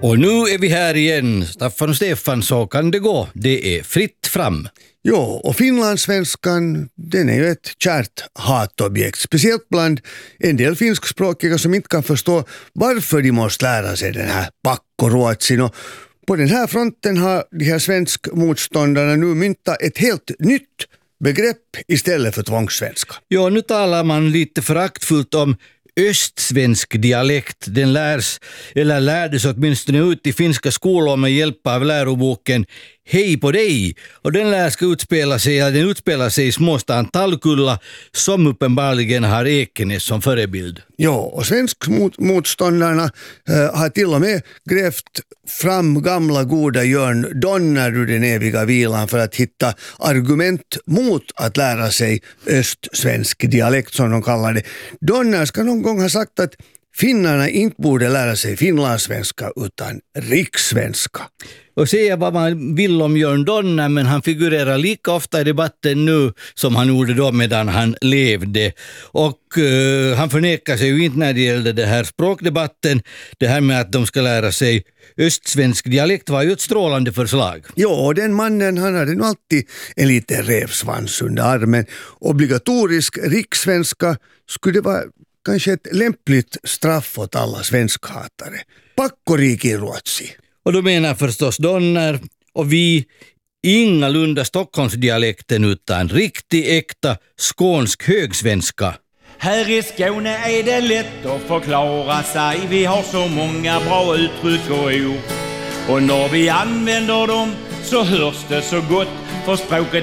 Och nu är vi här igen. Staffan och Stefan, så kan det gå. Det är fritt fram. Jo, och finlandssvenskan, den är ju ett kärt hatobjekt. Speciellt bland en del finskspråkiga som inte kan förstå varför de måste lära sig den här pakkoruotsin. Och på den här fronten har de här svenskmotståndarna nu myntat ett helt nytt begrepp istället för tvångssvenska. Ja, nu talar man lite föraktfullt om östsvensk dialekt. Den lärdes åtminstone ut i finska skolor med hjälp av läroboken Hej på dig. Och den utspelar sig i småstan Talkulla som uppenbarligen har Ekenäs som förebild. Ja, och svenskmotståndarna har till och med grävt fram gamla goda Jörn Donner ur den eviga vilan för att hitta argument mot att lära sig östsvensk dialekt som de kallar det. Donner ska någon gång ha sagt att finnarna inte borde lära sig finlandssvenska utan rikssvenska. Och säga vad man vill om Jörn Donner, men han figurerar lika ofta i debatten nu som han gjorde då medan han levde. Och han förnekar sig ju inte när det gällde det här språkdebatten. Det här med att de ska lära sig östsvensk dialekt var ju ett strålande förslag. Ja, och den mannen, han hade nog alltid en liten rävsvans under armen. Obligatorisk rikssvenska skulle vara kanske ett lämpligt straff åt alla svenskhatare. Pakkorikiruotsi. Och då menar förstås Donner och vi ingalunda Stockholmsdialekten utan riktig äkta skånsk högsvenska. Här i Skåne är det lätt att förklara sig. Vi har så många bra uttryck och ord. Och när vi använder dem så hörs det så gott. För språket